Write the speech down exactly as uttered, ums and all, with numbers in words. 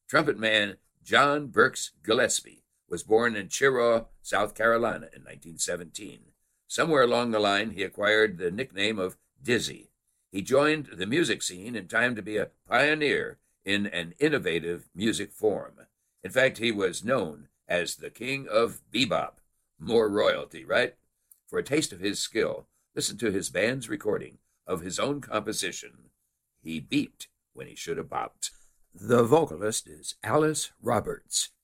Trumpet man John Burks Gillespie was born in Cheraw, South Carolina in nineteen seventeen. Somewhere along the line, he acquired the nickname of Dizzy. He joined the music scene in time to be a pioneer in an innovative music form. In fact, he was known as the king of bebop. More royalty, right? For a taste of his skill, listen to his band's recording of his own composition, He Beeped When He Should Have Bopped. The vocalist is Alice Roberts.